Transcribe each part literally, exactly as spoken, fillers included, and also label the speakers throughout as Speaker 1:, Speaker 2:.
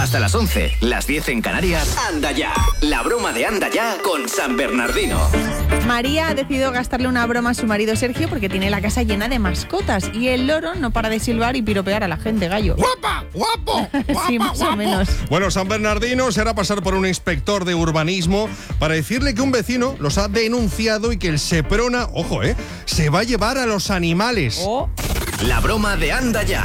Speaker 1: Hasta las once, las diez en Canarias. Anda ya, la broma de Anda ya con San Bernardino.
Speaker 2: María ha decidido gastarle una broma a su marido Sergio porque tiene la casa llena de mascotas y el loro no para de silbar y piropear a la gente, gallo.
Speaker 3: ¡Guapa! ¡Guapo! ¡Guapa,
Speaker 2: sí, más
Speaker 3: guapo!
Speaker 2: o menos.
Speaker 3: Bueno, San Bernardino se hará pasar por un inspector de urbanismo para decirle que un vecino los ha denunciado y que el Seprona, ojo, eh, se va a llevar a los animales.
Speaker 2: Oh.
Speaker 1: La broma de Anda ya.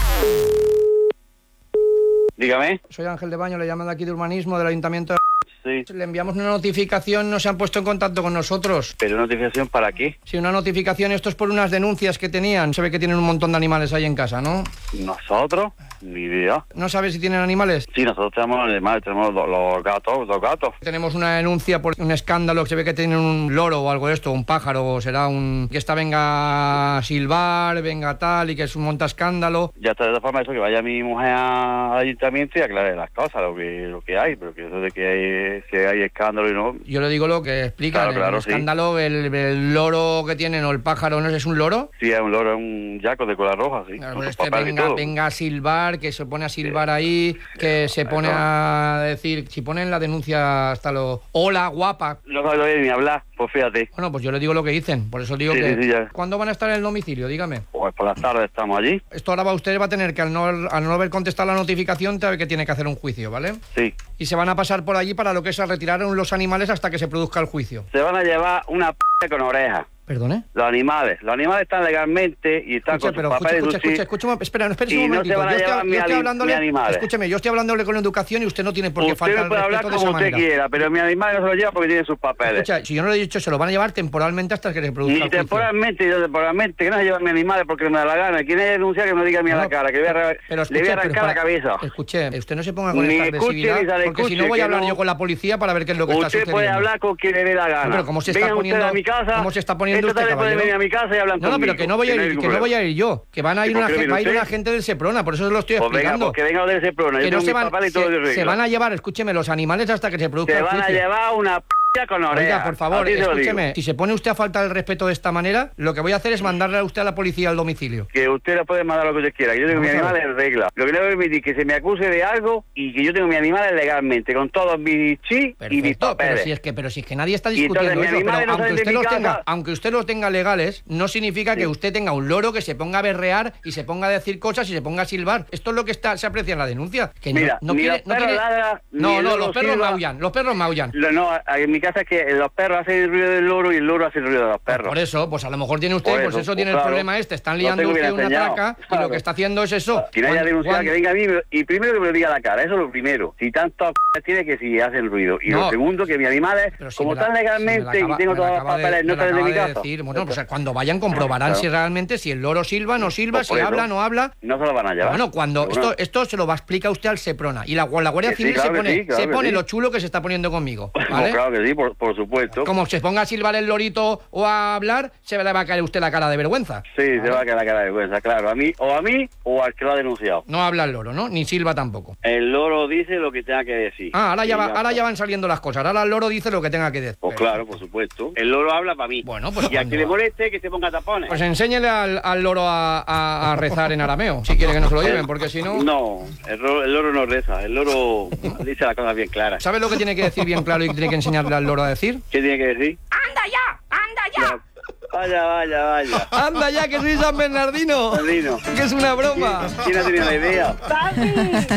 Speaker 4: Dígame.
Speaker 5: Soy Ángel de Baño, le llaman de aquí de urbanismo del ayuntamiento de...
Speaker 4: Sí.
Speaker 5: Le enviamos una notificación, no se han puesto en contacto con nosotros.
Speaker 4: ¿Pero notificación para qué?
Speaker 5: Sí, una notificación, esto es por unas denuncias que tenían. Se ve que tienen un montón de animales ahí en casa, ¿no?
Speaker 4: ¿Nosotros? Ni idea.
Speaker 5: ¿No sabes si tienen animales?
Speaker 4: Sí, nosotros tenemos animales, tenemos los, los gatos, los gatos.
Speaker 5: Tenemos una denuncia por un escándalo que se ve que tienen un loro o algo de esto, un pájaro, o será un... que esta venga a silbar, venga tal, y que es un monta escándalo.
Speaker 4: Ya está de esa forma eso, que vaya mi mujer al ayuntamiento y aclare las cosas, lo que, lo que hay, pero que eso de que hay, si hay escándalo y no...
Speaker 5: Yo le digo lo que explican,
Speaker 4: Claro, claro,
Speaker 5: el escándalo,
Speaker 4: sí.
Speaker 5: el, el loro que tienen o el pájaro, ¿no es un loro?
Speaker 4: Sí, es un loro, es un yaco de cola roja, sí.
Speaker 5: Claro,
Speaker 4: con
Speaker 5: pues
Speaker 4: sus
Speaker 5: este
Speaker 4: papeles y
Speaker 5: venga,
Speaker 4: todo.
Speaker 5: venga a silbar, que se pone a silbar
Speaker 4: Sí.
Speaker 5: ahí, que se pone
Speaker 4: Eso.
Speaker 5: a decir, si ponen la denuncia hasta lo... Hola, guapa.
Speaker 4: No sabe ni hablar, pues fíjate.
Speaker 5: Bueno, pues yo le digo lo que dicen, por eso digo
Speaker 4: Sí,
Speaker 5: que...
Speaker 4: sí, sí, ya.
Speaker 5: ¿Cuándo van a estar en el domicilio? Dígame.
Speaker 4: Pues por las tardes estamos allí.
Speaker 5: Esto ahora va, usted va a tener que, al no, al no haber contestado la notificación, sabe que tiene que hacer un juicio, ¿vale?
Speaker 4: Sí.
Speaker 5: Y se van a pasar por allí para lo que es a retirar los animales hasta que se produzca el juicio.
Speaker 4: Se van a llevar una p con oreja.
Speaker 5: ¿Perdone?
Speaker 4: Los animales. Los animales están legalmente y están
Speaker 5: Escuche,
Speaker 4: con
Speaker 5: pero
Speaker 4: sus
Speaker 5: escuche,
Speaker 4: papeles.
Speaker 5: escuche,
Speaker 4: sí.
Speaker 5: escuche, escuche, un- espera, espera
Speaker 4: Y
Speaker 5: un
Speaker 4: no
Speaker 5: momentito.
Speaker 4: se van a
Speaker 5: yo estoy,
Speaker 4: llevar
Speaker 5: yo
Speaker 4: mi
Speaker 5: estoy
Speaker 4: ali-
Speaker 5: hablándole,
Speaker 4: mi animales.
Speaker 5: escúcheme, yo estoy hablándole con educación y usted no tiene por qué
Speaker 4: Usted
Speaker 5: faltar
Speaker 4: me
Speaker 5: el
Speaker 4: puede
Speaker 5: respeto
Speaker 4: hablar
Speaker 5: de esa
Speaker 4: como usted
Speaker 5: manera.
Speaker 4: quiera, pero mi animal no se lo lleva porque tiene sus papeles.
Speaker 5: Escucha, si yo no le he dicho, se lo van a llevar temporalmente hasta que se produzca
Speaker 4: Ni
Speaker 5: el juicio.
Speaker 4: temporalmente, yo temporalmente, que no se llevan mis animales porque me da la gana. ¿Quién es denunciar que me diga a mí a la
Speaker 5: No,
Speaker 4: cara? Que voy a, re-
Speaker 5: Pero
Speaker 4: le
Speaker 5: escuche,
Speaker 4: voy a
Speaker 5: pero
Speaker 4: arrancar
Speaker 5: para-
Speaker 4: la cabeza.
Speaker 5: Escuche, usted no se ponga con
Speaker 4: Ni
Speaker 5: esta
Speaker 4: escuche,
Speaker 5: agresividad,
Speaker 4: ni sale
Speaker 5: porque si no
Speaker 4: escuche,
Speaker 5: voy a
Speaker 4: que
Speaker 5: hablar
Speaker 4: no-
Speaker 5: yo con la policía para ver qué es lo que está
Speaker 4: Usted
Speaker 5: sucediendo.
Speaker 4: puede hablar con quien le dé la gana.
Speaker 5: No, pero ¿cómo se está
Speaker 4: Vengan
Speaker 5: poniendo-
Speaker 4: ustedes a mi casa,
Speaker 5: cómo se está poniendo
Speaker 4: esta
Speaker 5: usted,
Speaker 4: tarde pueden
Speaker 5: caballero?
Speaker 4: venir a mi casa y hablan
Speaker 5: No, no,
Speaker 4: conmigo.
Speaker 5: pero que no voy a
Speaker 4: hay
Speaker 5: ir,
Speaker 4: ningún
Speaker 5: que no voy
Speaker 4: problema.
Speaker 5: a ir yo, que van a
Speaker 4: ¿Y
Speaker 5: ir
Speaker 4: por
Speaker 5: una,
Speaker 4: qué
Speaker 5: gen-
Speaker 4: viene
Speaker 5: va a ir
Speaker 4: usted?
Speaker 5: una gente del Seprona, por eso se lo estoy
Speaker 4: Pues venga,
Speaker 5: explicando.
Speaker 4: porque venga de ese plano.
Speaker 5: Que
Speaker 4: Yo
Speaker 5: no
Speaker 4: tengo
Speaker 5: se
Speaker 4: mis
Speaker 5: van,
Speaker 4: papeles y todo de
Speaker 5: se,
Speaker 4: regla.
Speaker 5: se van a llevar, escúcheme, los animales hasta que se produzca
Speaker 4: Se
Speaker 5: el
Speaker 4: van a
Speaker 5: juicio.
Speaker 4: llevar una p con oreja.
Speaker 5: Oiga, por favor,
Speaker 4: Así se lo digo.
Speaker 5: escúcheme, si se pone usted a faltar el respeto de esta manera, lo que voy a hacer es mandarle a usted a la policía al domicilio.
Speaker 4: Que usted le puede mandar lo que usted quiera, que yo tengo mi
Speaker 5: Vamos a
Speaker 4: animal
Speaker 5: ver.
Speaker 4: en regla. Lo que no voy a permitir es que se me acuse de algo y que yo tengo mi animal legalmente, con todos mis chis y mis
Speaker 5: Perfecto, pero
Speaker 4: papeles.
Speaker 5: si es que, pero si es que nadie está
Speaker 4: Y entonces
Speaker 5: discutiendo
Speaker 4: mis
Speaker 5: eso, pero
Speaker 4: animales no
Speaker 5: aunque
Speaker 4: salen de
Speaker 5: usted
Speaker 4: mi
Speaker 5: los
Speaker 4: casa.
Speaker 5: tenga, aunque usted los tenga legales, no significa que
Speaker 4: Sí.
Speaker 5: usted tenga un loro que se ponga a berrear y se ponga a decir cosas y se ponga a silbar. Esto es lo que está, se aprecia en la denuncia. Que no-
Speaker 4: Mira,
Speaker 5: no,
Speaker 4: ni
Speaker 5: quiere,
Speaker 4: los
Speaker 5: no
Speaker 4: perros
Speaker 5: quiere-
Speaker 4: ladran, ni
Speaker 5: no,
Speaker 4: el
Speaker 5: no,
Speaker 4: loro
Speaker 5: los perros
Speaker 4: silba.
Speaker 5: maullan, los perros maullan.
Speaker 4: Lo- no, en mi casa es que los perros hacen el ruido del loro y el loro hace el ruido de los perros.
Speaker 5: Por eso, pues a lo mejor tiene usted,
Speaker 4: Por
Speaker 5: pues
Speaker 4: eso,
Speaker 5: eso
Speaker 4: pues
Speaker 5: tiene
Speaker 4: claro.
Speaker 5: el problema este, están
Speaker 4: Lo
Speaker 5: liando
Speaker 4: tengo
Speaker 5: usted
Speaker 4: bien
Speaker 5: una
Speaker 4: enseñado,
Speaker 5: traca y
Speaker 4: claro.
Speaker 5: lo que está haciendo es eso.
Speaker 4: Quien haya
Speaker 5: Cuando-
Speaker 4: denunciado,
Speaker 5: cuando-
Speaker 4: que venga a mí y primero que me lo diga a la cara, eso es lo primero. Si tanto p tiene que si hacen ruido. Y
Speaker 5: No.
Speaker 4: lo segundo, que mis animales,
Speaker 5: Pero si
Speaker 4: como
Speaker 5: me la-
Speaker 4: están
Speaker 5: si me la
Speaker 4: legalmente
Speaker 5: acaba-
Speaker 4: y tengo
Speaker 5: me la
Speaker 4: todos los
Speaker 5: acaba de-
Speaker 4: papeles, no
Speaker 5: me la
Speaker 4: salen de mi
Speaker 5: acaba de
Speaker 4: casa.
Speaker 5: decir. Bueno, pues cuando vayan comprobarán
Speaker 4: Claro.
Speaker 5: si realmente si el loro silba, no silba,
Speaker 4: Pues
Speaker 5: si
Speaker 4: por eso.
Speaker 5: habla, no habla.
Speaker 4: No se lo van a llevar.
Speaker 5: Bueno, cuando
Speaker 4: Pero bueno.
Speaker 5: esto esto se lo va a explicar usted al Seprona y la, la Guardia
Speaker 4: Que sí,
Speaker 5: Civil
Speaker 4: claro
Speaker 5: se
Speaker 4: que
Speaker 5: pone,
Speaker 4: sí, claro
Speaker 5: se
Speaker 4: que
Speaker 5: pone
Speaker 4: sí.
Speaker 5: lo chulo que se está poniendo conmigo,
Speaker 4: Pues
Speaker 5: ¿vale?
Speaker 4: claro que sí, por, por supuesto.
Speaker 5: Como se ponga a silbar el lorito o a hablar, se le va a caer a usted la cara de vergüenza.
Speaker 4: Sí, se va a quedar la cara de vergüenza, claro. A mí, o a mí, o al que lo ha denunciado.
Speaker 5: No habla el loro, ¿no? Ni silba tampoco.
Speaker 4: El loro dice lo que tenga que decir.
Speaker 5: Ah, ahora ya,
Speaker 4: Y
Speaker 5: va,
Speaker 4: está.
Speaker 5: ahora ya van saliendo las cosas. Ahora el loro dice lo que tenga que decir.
Speaker 4: Pues claro, por supuesto. El loro habla para mí.
Speaker 5: Bueno, pues
Speaker 4: Y a
Speaker 5: cuando-
Speaker 4: quien le moleste, que se ponga tapones.
Speaker 5: Pues enséñele al, al loro a, a- a rezar en arameo, si quiere que no se lo lleven, porque si no...
Speaker 4: No, el, ro- el loro no reza. El loro dice las cosas bien claras.
Speaker 5: ¿Sabes lo que tiene que decir bien claro y que tiene que enseñarle al loro a decir?
Speaker 4: ¿Qué tiene que decir?
Speaker 2: ¡Anda ya! ¡Anda ya!
Speaker 4: Vaya, vaya, vaya.
Speaker 5: ¡Anda ya, que soy San Bernardino!
Speaker 4: Bernardino.
Speaker 5: ¡Que es una broma!
Speaker 4: ¿Quién ha tenido la idea? ¡Papi!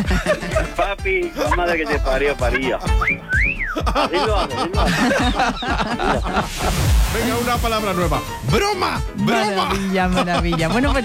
Speaker 4: Papi, la madre que te parió, paría. Así lo hace, así lo hace.
Speaker 3: Venga, una palabra nueva. ¡Broma! ¡Broma!
Speaker 2: Maravilla, maravilla. Bueno, pues